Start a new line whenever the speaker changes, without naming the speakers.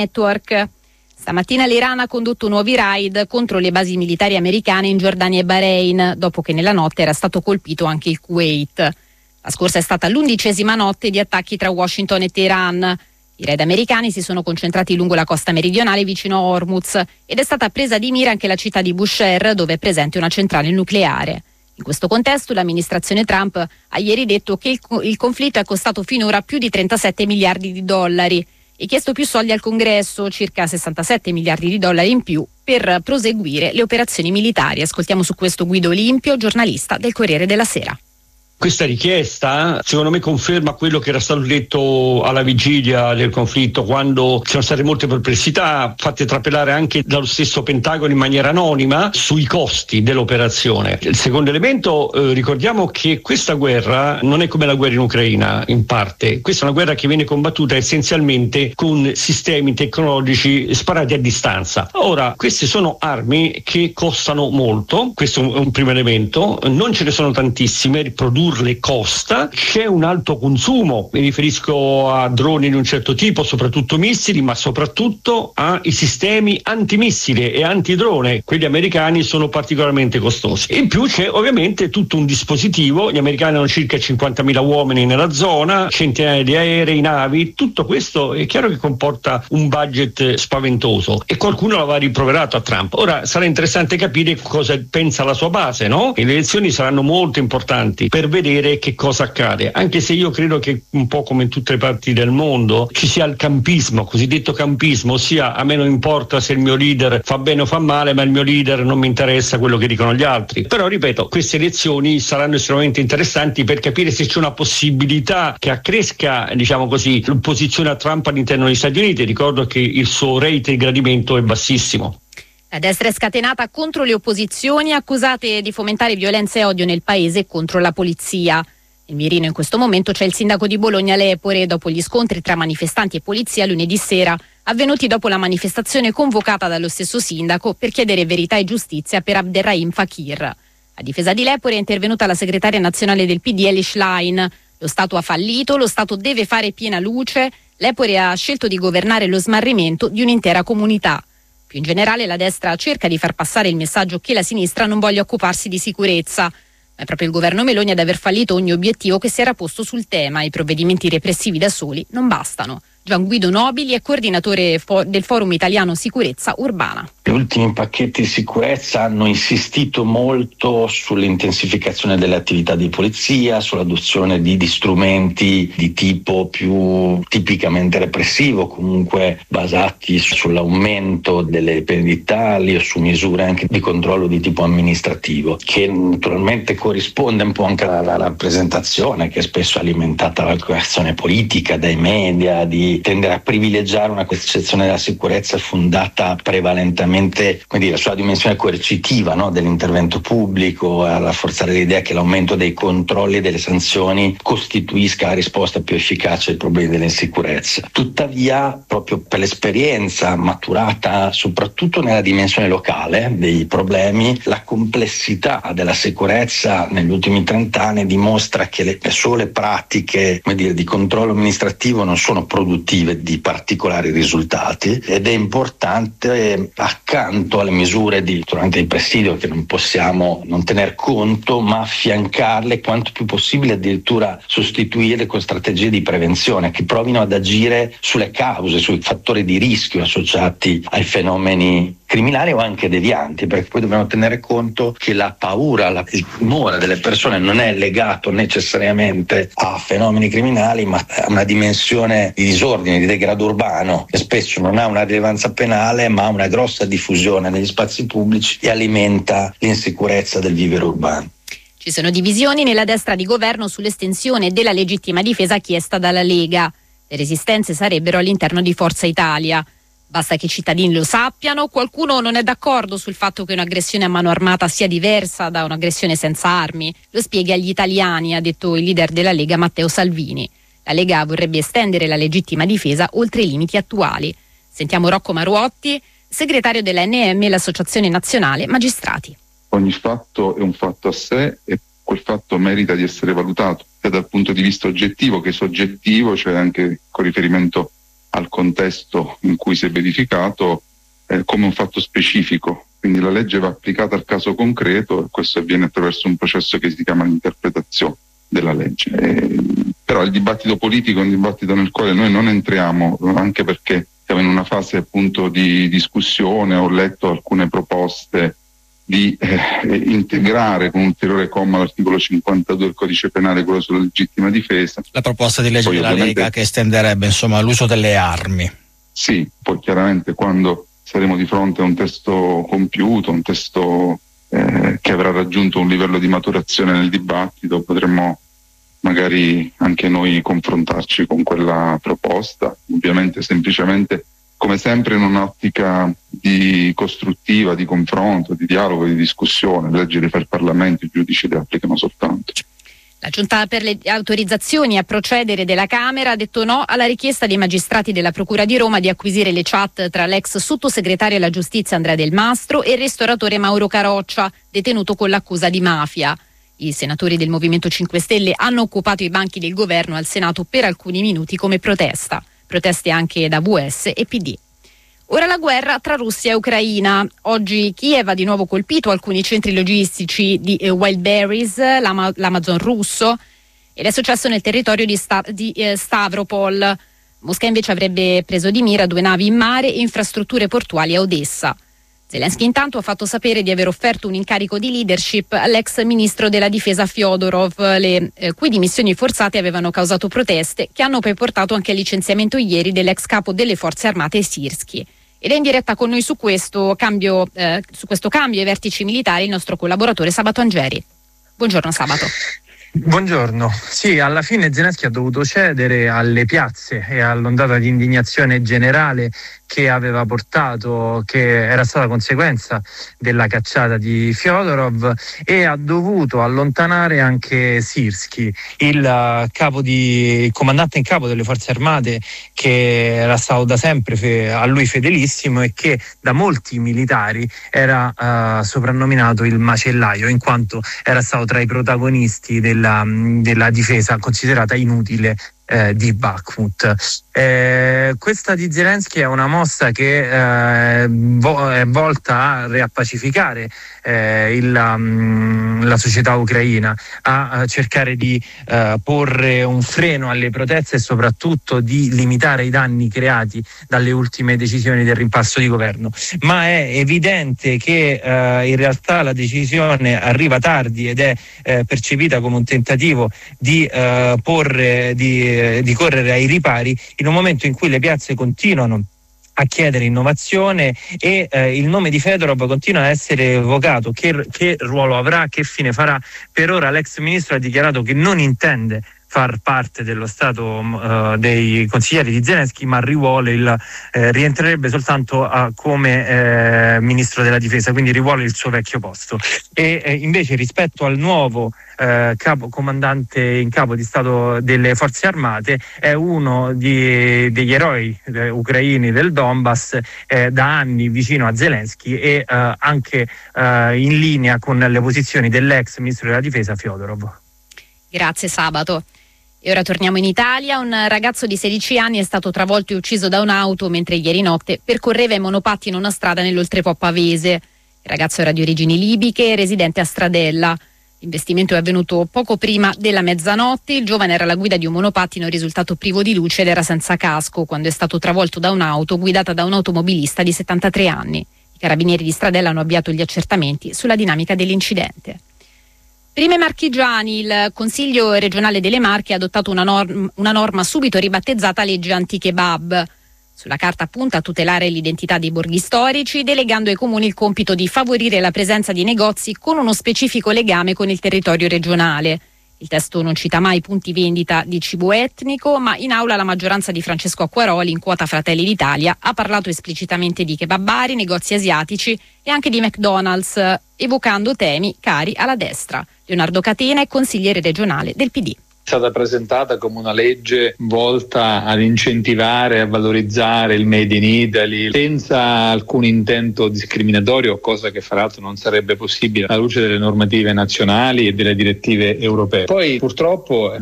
Network. Stamattina l'Iran ha condotto nuovi raid contro le basi militari americane in Giordania e Bahrain, dopo che nella notte era stato colpito anche il Kuwait. La scorsa è stata l'11ª notte di attacchi tra Washington e Teheran. I raid americani si sono concentrati lungo la costa meridionale vicino a Hormuz ed è stata presa di mira anche la città di Bushehr, dove è presente una centrale nucleare. In questo contesto l'amministrazione Trump ha ieri detto che il conflitto è costato finora più di 37 miliardi di dollari e chiesto più soldi al Congresso, circa 67 miliardi di dollari in più, per proseguire le operazioni militari. Ascoltiamo su questo Guido Olimpio, giornalista del Corriere della Sera.
Questa richiesta secondo me conferma quello che era stato detto alla vigilia del conflitto, quando ci sono state molte perplessità fatte trapelare anche dallo stesso Pentagono in maniera anonima sui costi dell'operazione. Il secondo elemento, ricordiamo che questa guerra non è come la guerra in Ucraina in parte, questa è una guerra che viene combattuta essenzialmente con sistemi tecnologici sparati a distanza. Ora, queste sono armi che costano molto, questo è un primo elemento, non ce ne sono tantissime, produrle costa, c'è un alto consumo, mi riferisco a droni di un certo tipo, soprattutto missili, ma soprattutto ai sistemi antimissile e antidrone, quelli americani sono particolarmente costosi. In più c'è ovviamente tutto un dispositivo, gli americani hanno circa 50.000 uomini nella zona, centinaia di aerei, navi, tutto questo è chiaro che comporta un budget spaventoso e qualcuno l'aveva rimproverato a Trump. Ora sarà interessante capire cosa pensa la sua base, no? E le elezioni saranno molto importanti per vedere che cosa accade, anche se io credo che un po' come in tutte le parti del mondo ci sia il campismo, cosiddetto campismo, ossia a me non importa se il mio leader fa bene o fa male, ma il mio leader non mi interessa quello che dicono gli altri. Però ripeto, queste elezioni saranno estremamente interessanti per capire se c'è una possibilità che accresca, diciamo così, l'opposizione a Trump all'interno degli Stati Uniti. Ricordo che il suo rate di gradimento è bassissimo.
La destra è scatenata contro le opposizioni accusate di fomentare violenza e odio nel paese e contro la polizia. Nel mirino in questo momento c'è il sindaco di Bologna Lepore dopo gli scontri tra manifestanti e polizia lunedì sera, avvenuti dopo la manifestazione convocata dallo stesso sindaco per chiedere verità e giustizia per Abderrahim Fakir. A difesa di Lepore è intervenuta la segretaria nazionale del PD Eli Schlein. Lo Stato ha fallito, lo Stato deve fare piena luce. Lepore ha scelto di governare lo smarrimento di un'intera comunità. Più in generale la destra cerca di far passare il messaggio che la sinistra non voglia occuparsi di sicurezza. Ma è proprio il governo Meloni ad aver fallito ogni obiettivo che si era posto sul tema. I provvedimenti repressivi da soli non bastano. Gian Guido Nobili è coordinatore del Forum Italiano Sicurezza Urbana.
Gli ultimi pacchetti di sicurezza hanno insistito molto sull'intensificazione delle attività di polizia, sull'adozione di strumenti di tipo più tipicamente repressivo, comunque basati sull'aumento delle pene edittali o su misure anche di controllo di tipo amministrativo, che naturalmente corrisponde un po' anche alla rappresentazione che spesso è alimentata dalla coerzione politica, dai media, di tendere a privilegiare una concezione della sicurezza fondata prevalentemente, come dire, sulla dimensione coercitiva, no, dell'intervento pubblico, a rafforzare l'idea che l'aumento dei controlli e delle sanzioni costituisca la risposta più efficace ai problemi dell'insicurezza. Tuttavia, proprio per l'esperienza maturata soprattutto nella dimensione locale dei problemi, la complessità della sicurezza negli ultimi 30 anni dimostra che le sole pratiche, come dire, di controllo amministrativo non sono produttive di particolari risultati ed è importante, accanto alle misure naturalmente di presidio che non possiamo non tener conto, ma affiancarle quanto più possibile, addirittura sostituirle con strategie di prevenzione che provino ad agire sulle cause, sui fattori di rischio associati ai fenomeni criminali o anche devianti, perché poi dobbiamo tenere conto che la paura, il timore delle persone non è legato necessariamente a fenomeni criminali, ma a una dimensione di disordine, di degrado urbano, che spesso non ha una rilevanza penale, ma ha una grossa diffusione negli spazi pubblici e alimenta l'insicurezza del vivere urbano.
Ci sono divisioni nella destra di governo sull'estensione della legittima difesa chiesta dalla Lega. Le resistenze sarebbero all'interno di Forza Italia. Basta che i cittadini lo sappiano. Qualcuno non è d'accordo sul fatto che un'aggressione a mano armata sia diversa da un'aggressione senza armi. Lo spieghi agli italiani, ha detto il leader della Lega Matteo Salvini. La Lega vorrebbe estendere la legittima difesa oltre i limiti attuali. Sentiamo Rocco Maruotti, segretario dell'ANM, l'Associazione Nazionale Magistrati.
Ogni fatto è un fatto a sé e quel fatto merita di essere valutato sia dal punto di vista oggettivo che soggettivo, cioè anche con riferimento al contesto in cui si è verificato come un fatto specifico. Quindi la legge va applicata al caso concreto e questo avviene attraverso un processo che si chiama l'interpretazione della legge. Però il dibattito politico è un dibattito nel quale noi non entriamo, anche perché siamo in una fase appunto di discussione. Ho letto alcune proposte di integrare con un ulteriore comma l'articolo 52 del codice penale, quello sulla legittima difesa.
La proposta di legge
poi
della Lega che estenderebbe l'uso delle armi. Sì,
poi chiaramente quando saremo di fronte a un testo compiuto, un testo che avrà raggiunto un livello di maturazione nel dibattito, potremmo magari anche noi confrontarci con quella proposta, ovviamente semplicemente come sempre in un'ottica di costruttiva, di confronto, di dialogo, di discussione. Le leggi le fa il Parlamento, i giudici le applicano soltanto.
La Giunta per le autorizzazioni a procedere della Camera ha detto no alla richiesta dei magistrati della Procura di Roma di acquisire le chat tra l'ex sottosegretario alla Giustizia Andrea Del Mastro e il ristoratore Mauro Caroccia, detenuto con l'accusa di mafia. I senatori del Movimento 5 Stelle hanno occupato i banchi del governo al Senato per alcuni minuti come protesta. Proteste anche da VS e PD. Ora la guerra tra Russia e Ucraina. Oggi Kiev ha di nuovo colpito alcuni centri logistici di Wildberries, l'Amazon russo, ed è successo nel territorio di Stavropol. Mosca invece avrebbe preso di mira 2 navi in mare e infrastrutture portuali a Odessa. Zelensky intanto ha fatto sapere di aver offerto un incarico di leadership all'ex ministro della difesa Fyodorov, le cui dimissioni forzate avevano causato proteste che hanno poi portato anche al licenziamento ieri dell'ex capo delle forze armate Sirski. Ed è in diretta con noi su questo cambio ai vertici militari il nostro collaboratore Sabato Angeri. Buongiorno Sabato.
Buongiorno. Sì, alla fine Zelensky ha dovuto cedere alle piazze e all'ondata di indignazione generale che aveva portato, che era stata conseguenza della cacciata di Fyodorov, e ha dovuto allontanare anche Sirski, il comandante in capo delle forze armate, che era stato da sempre a lui fedelissimo e che da molti militari era soprannominato il macellaio, in quanto era stato tra i protagonisti della difesa considerata inutile di Bakhmut. Questa di Zelensky è una mossa che è volta a riappacificare la società ucraina, a cercare di porre un freno alle proteste e soprattutto di limitare i danni creati dalle ultime decisioni del rimpasso di governo. Ma è evidente che in realtà la decisione arriva tardi ed è percepita come un tentativo di correre ai ripari in un momento in cui le piazze continuano a chiedere innovazione e il nome di Fedorov continua a essere evocato. Che ruolo avrà, che fine farà? Per ora l'ex ministro ha dichiarato che non intende far parte dello stato dei consiglieri di Zelensky, ma rientrerebbe soltanto come ministro della difesa, quindi rivuole il suo vecchio posto. E invece rispetto al nuovo comandante in capo di Stato delle forze armate, è uno degli eroi ucraini del Donbass, da anni vicino a Zelensky e anche in linea con le posizioni dell'ex ministro della difesa Fyodorov.
Grazie Sabato. E ora torniamo in Italia. Un ragazzo di 16 anni è stato travolto e ucciso da un'auto mentre ieri notte percorreva i monopattini in una strada nell'Oltrepo Pavese. Il ragazzo era di origini libiche e residente a Stradella. L'investimento è avvenuto poco prima della mezzanotte. Il giovane era alla guida di un monopattino risultato privo di luce ed era senza casco quando è stato travolto da un'auto guidata da un automobilista di 73 anni. I carabinieri di Stradella hanno avviato gli accertamenti sulla dinamica dell'incidente. Prima Marchigiani, il Consiglio regionale delle Marche ha adottato una norma subito ribattezzata legge anti-kebab. Sulla carta punta a tutelare l'identità dei borghi storici, delegando ai comuni il compito di favorire la presenza di negozi con uno specifico legame con il territorio regionale. Il testo non cita mai punti vendita di cibo etnico, ma in aula la maggioranza di Francesco Acquaroli, in quota Fratelli d'Italia, ha parlato esplicitamente di kebabari, negozi asiatici e anche di McDonald's, evocando temi cari alla destra. Leonardo Catena è consigliere regionale del PD.
È stata presentata come una legge volta ad incentivare, a valorizzare il Made in Italy, senza alcun intento discriminatorio, cosa che fra l'altro non sarebbe possibile alla luce delle normative nazionali e delle direttive europee. Poi purtroppo